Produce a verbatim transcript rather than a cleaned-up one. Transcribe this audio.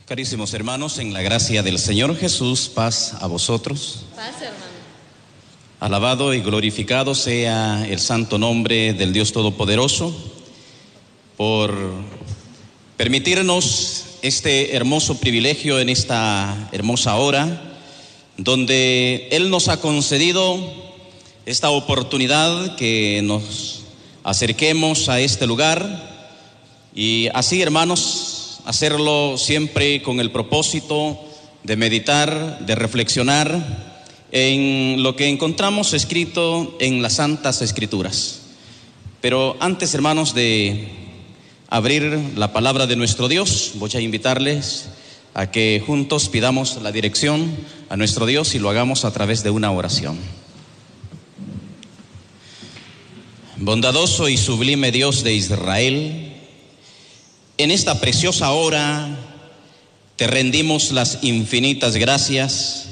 Carísimos hermanos, en la gracia del Señor Jesús, paz a vosotros. Paz, hermano. Alabado y glorificado sea el santo nombre del Dios Todopoderoso por permitirnos este hermoso privilegio en esta hermosa hora, donde Él nos ha concedido esta oportunidad que nos acerquemos a este lugar y así, hermanos, hacerlo siempre con el propósito de meditar, de reflexionar en lo que encontramos escrito en las Santas Escrituras. Pero antes, hermanos, de abrir la palabra de nuestro Dios, voy a invitarles a que juntos pidamos la dirección a nuestro Dios y lo hagamos a través de una oración. Bondadoso y sublime Dios de Israel, en esta preciosa hora te rendimos las infinitas gracias